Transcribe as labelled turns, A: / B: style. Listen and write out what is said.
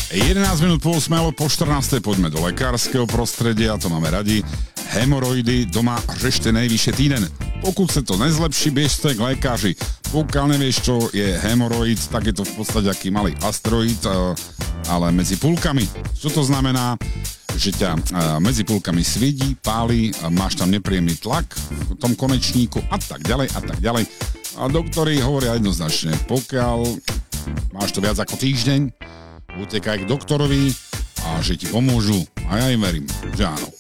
A: 11 minút po 8, alebo po 14. poďme do lekárskeho prostredia, to máme radi. Hemoroidy, doma řešte nejvyššie týden. Pokud sa to nezlepší, biežte k lékaři. Pokiaľ nevieš, čo je hemoroid, tak je to v podstate aký malý asteroid, ale medzi púlkami. Čo to znamená? Že ťa medzi púlkami sviedí, páli, máš tam nepríjemný tlak v tom konečníku a tak ďalej a tak ďalej. A doktori hovoria jednoznačne, pokiaľ máš to viac ako týždeň, utekaj k doktorovi a že ti pomôžu. A ja im verím, že áno.